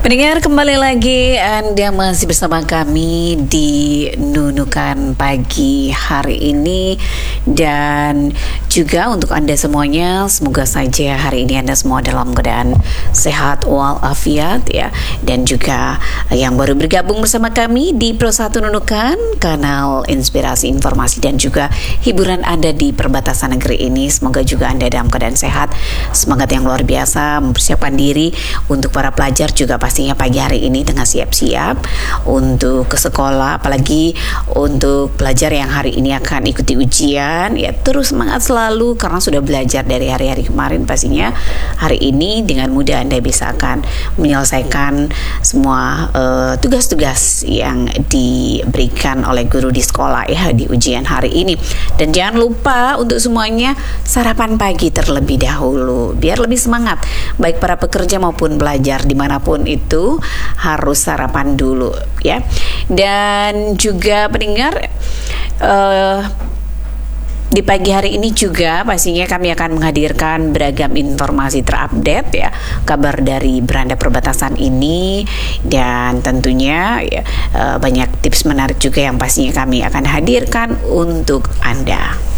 Pendengar, kembali lagi Anda masih bersama kami di Nunukan Pagi hari ini. Dan juga untuk Anda semuanya, semoga saja hari ini Anda semua dalam keadaan sehat walafiat ya. Dan juga yang baru bergabung bersama kami di Pro 1 Nunukan, kanal inspirasi, informasi dan juga hiburan Anda di perbatasan negeri ini. Semoga juga Anda dalam keadaan sehat, semangat yang luar biasa, mempersiapkan diri untuk para pelajar juga pastinya pagi hari ini dengan siap-siap untuk ke sekolah, apalagi untuk pelajar yang hari ini akan ikuti ujian ya, terus semangat selalu karena sudah belajar dari hari-hari kemarin. Pastinya hari ini dengan mudah Anda bisa akan menyelesaikan semua tugas-tugas yang diberikan oleh guru di sekolah ya di ujian hari ini. Dan jangan lupa untuk semuanya sarapan pagi terlebih dahulu biar lebih semangat, baik para pekerja maupun belajar dimanapun itu harus sarapan dulu ya. Dan juga pendengar, di pagi hari ini juga pastinya kami akan menghadirkan beragam informasi terupdate ya, kabar dari beranda perbatasan ini, dan tentunya ya, banyak tips menarik juga yang pastinya kami akan hadirkan untuk Anda.